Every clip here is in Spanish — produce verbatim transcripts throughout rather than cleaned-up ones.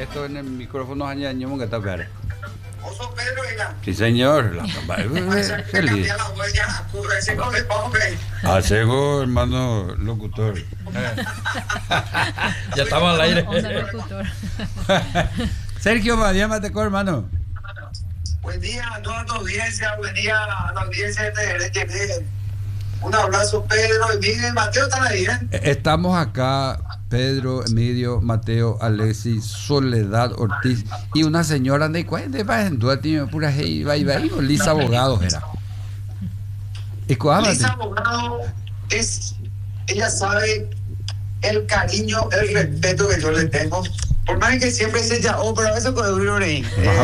esto en el micrófono añadimos que está claro. Oso Pedro, oiga. Sí, señor. La feliz. Asego, hermano locutor. Ya estamos al aire. Sergio Badía Matecor, hermano. Buen día a toda tu audiencia, buen día a la audiencia de T R. Un abrazo, Pedro, Emilio y Mateo, ¿están ahí? ¿eh? Estamos acá, Pedro, Emilio, Mateo, Alexis, Soledad Ortiz y una señora de cuándo va en duda tiene pura hey, va va o Lisa Abogado era. Lisa Abogado es, ella sabe el cariño, el respeto que yo le tengo. Por más que siempre se ella, oh, pero eso con el rey.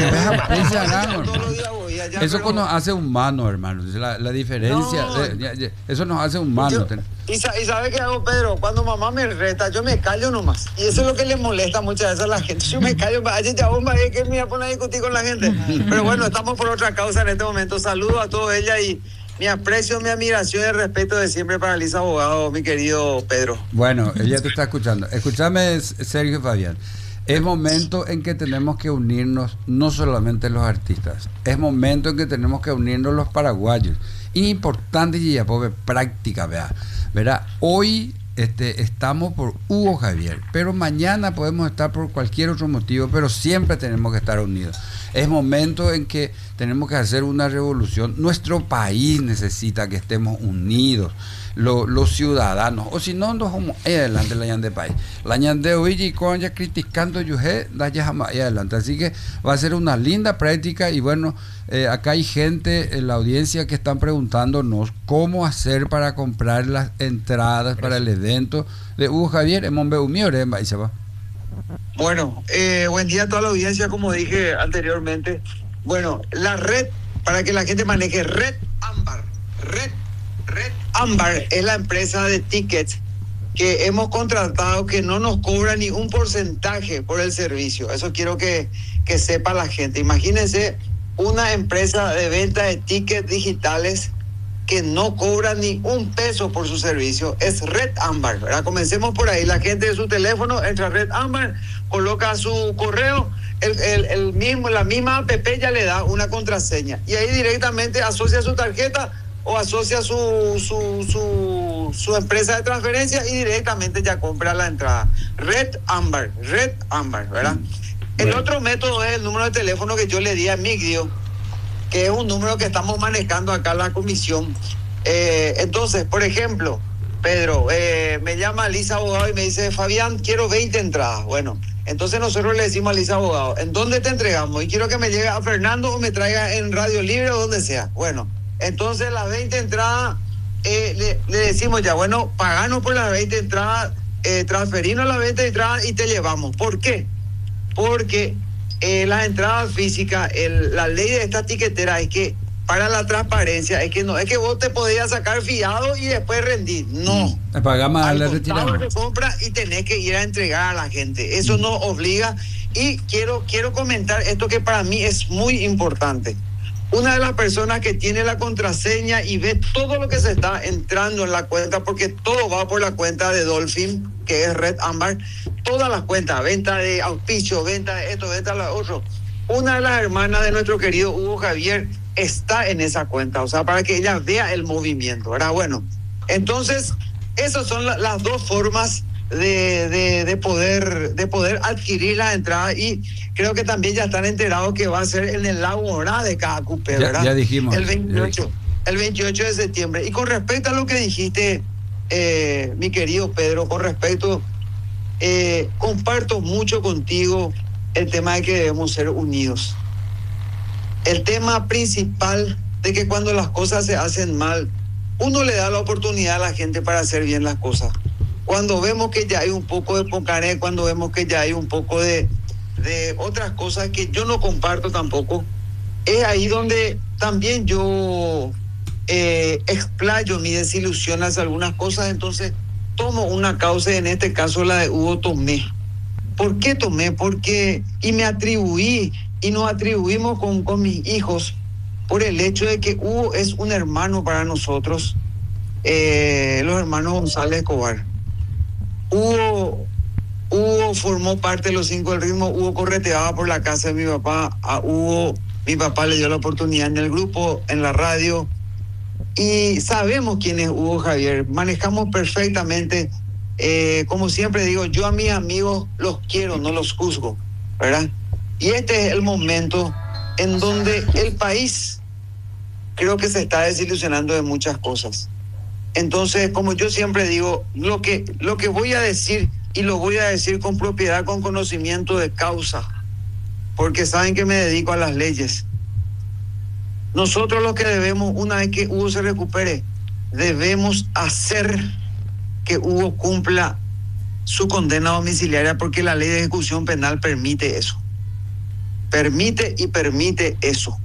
Eso pero... nos hace humanos, hermano. La, la diferencia, no, eh, ya, ya, eso nos hace humanos. Yo, y, y ¿sabe qué hago, Pedro? Cuando mamá me reta, yo me callo nomás. Y eso es lo que le molesta muchas veces a la gente. Yo me callo, ayer ya bomba, es que me voy a poner a discutir con la gente. Pero bueno, estamos por otra causa en este momento. Saludo a todos ella y mi aprecio, mi admiración y el respeto de siempre para Lisa Abogado, mi querido Pedro. Bueno, ella te está escuchando. Escúchame, Sergio Fabián. Es momento en que tenemos que unirnos, no solamente los artistas, es momento en que tenemos que unirnos los paraguayos. Importante y ya pobre práctica, vea. Verá, hoy este, estamos por Hugo Javier, pero mañana podemos estar por cualquier otro motivo, pero siempre tenemos que estar unidos. Es momento en que tenemos que hacer una revolución. Nuestro país necesita que estemos unidos. Los, los ciudadanos, o si no, nos vamos adelante la de país. La de hoy y con ya criticando Yuhe, da ya jamás adelante. Así que va a ser una linda práctica. Y bueno, eh, acá hay gente en la audiencia que están preguntándonos cómo hacer para comprar las entradas para el evento de Hugo Javier en Monbeu Miore, en Baizaba. Bueno, eh, buen día a toda la audiencia, como dije anteriormente. Bueno, la red, para que la gente maneje, Red Ámbar, Red Red Ámbar es la empresa de tickets que hemos contratado que no nos cobra ni un porcentaje por el servicio. Eso quiero que, que sepa la gente. Imagínense una empresa de venta de tickets digitales que no cobra ni un peso por su servicio. Es Red Ámbar, ¿verdad? Comencemos por ahí. La gente de su teléfono entra a Red Ámbar, coloca su correo, el, el, el mismo, la misma app ya le da una contraseña y ahí directamente asocia su tarjeta o asocia su, su, su, su empresa de transferencia y directamente ya compra la entrada. Red Ámbar, Red Ámbar, ¿verdad? Mm, el bueno. Otro método es el número de teléfono que yo le di a Migdio, que es un número que estamos manejando acá en la comisión. Eh, entonces, por ejemplo, Pedro, eh, me llama Lisa Abogado y me dice, Fabián, quiero veinte entradas. Bueno, entonces nosotros le decimos a Lisa Abogado, ¿en dónde te entregamos? Y quiero que me llegue a Fernando o me traiga en Radio Libre o donde sea. Bueno, entonces las veinte entradas, eh, le, le decimos ya, bueno, paganos por las veinte entradas, eh, transferirnos las veinte entradas y te llevamos. ¿Por qué? Porque eh, las entradas físicas, el, la ley de esta tiquetera es que para la transparencia, es que no es que vos te podías sacar fiado y después rendir. No. Mm, pagamos a la retirada. Te compra y tenés que ir a entregar a la gente. Eso mm. nos obliga. Y quiero, quiero comentar esto que para mí es muy importante. Una de las personas que tiene la contraseña y ve todo lo que se está entrando en la cuenta, porque todo va por la cuenta de Dolphin, que es Red Ámbar, todas las cuentas, venta de auspicio, venta de esto, venta de lo otro. Una de las hermanas de nuestro querido Hugo Javier está en esa cuenta, o sea, para que ella vea el movimiento, ¿verdad? Bueno, entonces, esas son la, las dos formas de, de, de, poder, de poder adquirir la entrada y creo que también ya están enterados que va a ser en el lago Orá de Caacupé, ¿verdad? Ya, ya dijimos. El veintiocho, el veintiocho de septiembre. Y con respecto a lo que dijiste, eh, mi querido Pedro, con respecto, eh, comparto mucho contigo el tema de que debemos ser unidos. El tema principal de que cuando las cosas se hacen mal, uno le da la oportunidad a la gente para hacer bien las cosas. Cuando vemos que ya hay un poco de pocaré, cuando vemos que ya hay un poco de, de otras cosas que yo no comparto tampoco, es ahí donde también yo eh, explayo mi desilusión hacia algunas cosas. Entonces tomo una causa, en este caso la de Hugo, tomé. ¿Por qué tomé? Porque, y me atribuí, y nos atribuimos con, con mis hijos, por el hecho de que Hugo es un hermano para nosotros, eh, los hermanos González Escobar. Hugo, Hugo formó parte de los cinco del ritmo. Hugo correteaba por la casa de mi papá. A Hugo, mi papá le dio la oportunidad en el grupo, en la radio. Y sabemos quién es Hugo Javier. Manejamos perfectamente. Eh, como siempre digo, yo a mis amigos los quiero, no los juzgo, ¿verdad? Y este es el momento en donde el país creo que se está desilusionando de muchas cosas. Entonces, como yo siempre digo, lo que, lo que voy a decir, y lo voy a decir con propiedad, con conocimiento de causa, porque saben que me dedico a las leyes. Nosotros lo que debemos, una vez que Hugo se recupere, debemos hacer que Hugo cumpla su condena domiciliaria, porque la ley de ejecución penal permite eso. Permite y permite eso.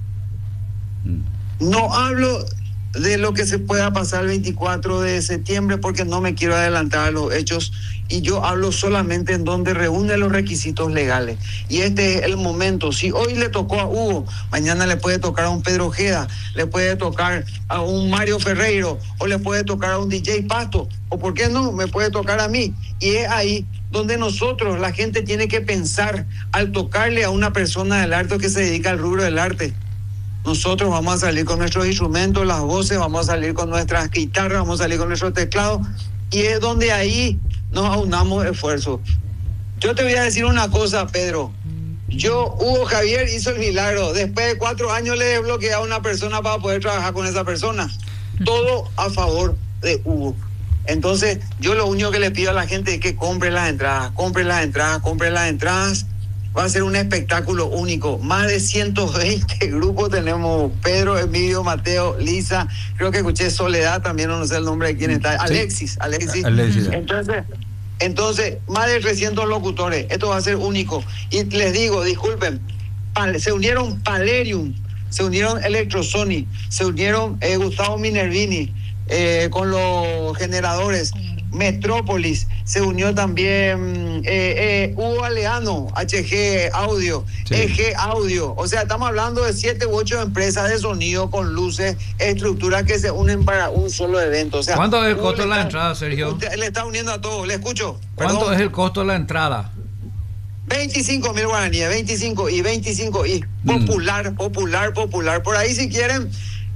No hablo de lo que se pueda pasar el veinticuatro de septiembre porque no me quiero adelantar a los hechos, y yo hablo solamente en donde reúne los requisitos legales. Y este es el momento. Si hoy le tocó a Hugo, mañana le puede tocar a un Pedro Ojeda, le puede tocar a un Mario Ferreiro, o le puede tocar a un D J Pasto, o por qué no, me puede tocar a mí. Y es ahí donde nosotros, la gente tiene que pensar al tocarle a una persona del arte que se dedica al rubro del arte. Nosotros vamos a salir con nuestros instrumentos, las voces, vamos a salir con nuestras guitarras, vamos a salir con nuestros teclados, y es donde ahí nos aunamos esfuerzos. Yo te voy a decir una cosa, Pedro. Yo, Hugo Javier hizo el milagro. Después de cuatro años le desbloqueé a una persona para poder trabajar con esa persona. Todo a favor de Hugo. Entonces, yo lo único que le pido a la gente es que compre las entradas, compre las entradas, compre las entradas. Va a ser un espectáculo único. Más de ciento veinte grupos tenemos. Pedro, Emilio, Mateo, Lisa. Creo que escuché Soledad también, no sé el nombre de quién está. Alexis, Alexis. Alexis. Entonces, entonces, más de trescientos locutores. Esto va a ser único. Y les digo, disculpen, se unieron Palerium, se unieron Electrosonic, se unieron eh, Gustavo Minervini eh, con los generadores. Metrópolis, se unió también eh, eh, Hugo Aleano, H G Audio, sí. E G Audio. O sea, estamos hablando de siete u ocho empresas de sonido con luces, estructuras que se unen para un solo evento. O sea, ¿cuánto es el Hugo costo de la está, entrada, Sergio? Usted le está uniendo a todos, le escucho. ¿Cuánto Perdón. es el costo de la entrada? veinticinco mil guaraníes, veinticinco y veinticinco y popular, mm. popular, popular. Por ahí si quieren...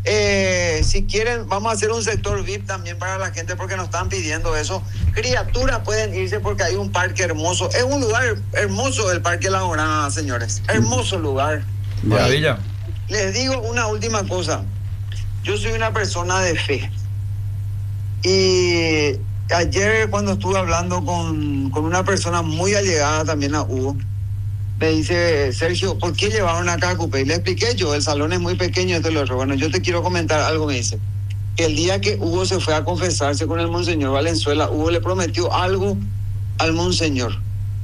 Eh, si quieren, vamos a hacer un sector V I P también para la gente porque nos están pidiendo eso. Criaturas pueden irse porque hay un parque hermoso. Es un lugar hermoso el Parque La Jornada, señores. Hermoso lugar. Maravilla. Les digo una última cosa. Yo soy una persona de fe. Y ayer cuando estuve hablando con, con una persona muy allegada también a Hugo, me dice, Sergio, ¿por qué llevaron acá a Cupé? Y le expliqué yo, el salón es muy pequeño, esto y lo otro. Bueno, yo te quiero comentar algo, me dice. Que el día que Hugo se fue a confesarse con el Monseñor Valenzuela, Hugo le prometió algo al Monseñor.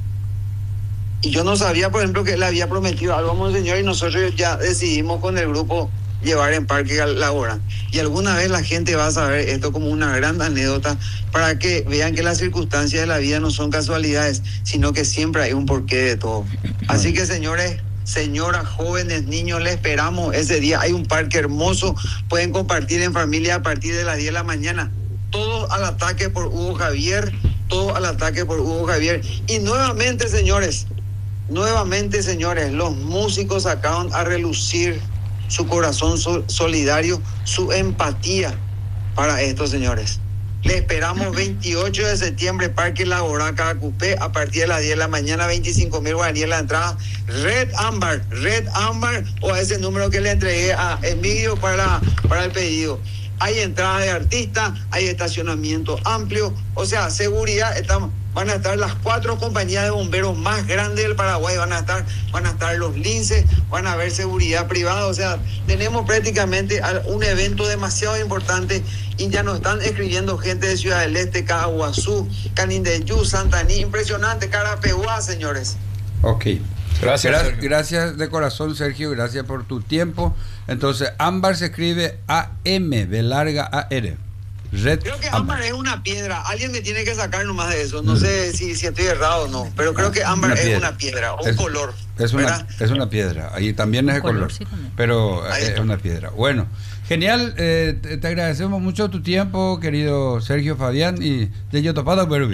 Y yo no sabía, por ejemplo, que él había prometido algo al Monseñor, y nosotros ya decidimos con el grupo llevar en Parque La Hora. Y alguna vez la gente va a saber esto como una gran anécdota para que vean que las circunstancias de la vida no son casualidades, sino que siempre hay un porqué de todo. Así que, señores, señoras, jóvenes, niños, les esperamos ese día. Hay un parque hermoso, pueden compartir en familia a partir de las diez de la mañana. Todo al ataque por Hugo Javier, todo al ataque por Hugo Javier. Y nuevamente, señores, nuevamente, señores, los músicos sacaron a relucir su corazón sol- solidario, su empatía para estos señores. Le esperamos veintiocho de septiembre, Parque La Horaca, Cupé, a partir de las diez de la mañana, veinticinco mil guaraníes la entrada. Red Ámbar, Red Ámbar, o a ese número que le entregué a Emilio para, para el pedido. Hay entrada de artistas, hay estacionamiento amplio, o sea, seguridad. Estamos, van a estar las cuatro compañías de bomberos más grandes del Paraguay, van a estar, van a estar los linces, van a haber seguridad privada. O sea, tenemos prácticamente un evento demasiado importante, y ya nos están escribiendo gente de Ciudad del Este, Caguazú, Canindeyú, Santaní, impresionante, Carapeguá, señores. Ok. Gracias, Gra- Sergio. Gracias de corazón, Sergio, gracias por tu tiempo. Entonces, Ámbar se escribe A M, de larga A R. Red Creo que Ámbar. ámbar es una piedra. Alguien me tiene que sacar nomás de eso. No sé si, si estoy errado o no, pero creo que ámbar Una es piedra. una piedra, un Es- color. Es una, ¿verdad? es una piedra, ahí también es de Un color, color, sí, también. pero Ahí es está. una piedra. Bueno, genial, eh, te, te agradecemos mucho tu tiempo, querido Sergio Fabián, y de Yotopado Berbi.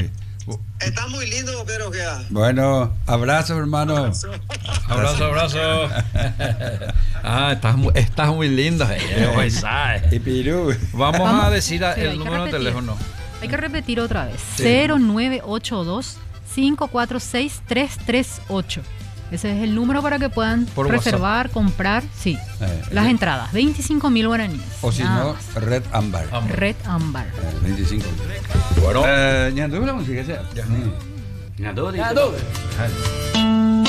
Está muy lindo, Pedro Ojeda. Bueno, abrazo, hermano. Abrazo. Abrazo, abrazo. Ah, estás muy, estás muy lindo. Eh, Y Pirú. Vamos, Vamos. a decir a- Pero hay el que número de repetir. teléfono. Hay que repetir otra vez. Sí. cero nueve ocho dos, cinco cuatro seis, tres tres ocho. Ese es el número para que puedan Por reservar, comprar, sí, Eh, las eh, entradas. veinticinco mil guaraníes. O si Nada no, más. Red Ámbar. Ámbar. Red Ámbar. Eh, veinticinco. Bueno. Eh, ñandú la música, ya. Ya. Mm. Ñandú, dice. Ya, doble.